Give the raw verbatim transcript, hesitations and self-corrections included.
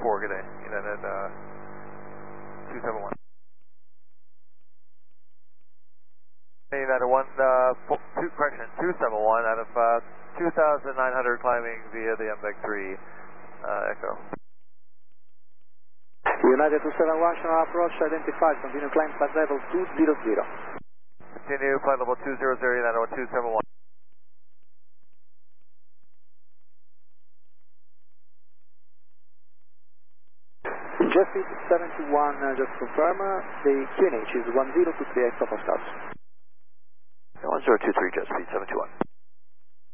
four, good day. United uh, two seven one. United one, uh, four, two, correction, two seven one out of uh, two thousand nine hundred climbing via the M B E C three uh, Echo. United two seven one, channel approach identified, continue climb flight level two zero zero. Continue flight level two zero zero, United one two seven one. Jetfeed seven two one, uh, just confirm, uh, the Q N H is one zero two three hectopascals. one zero two three, Jetfeed seven two one.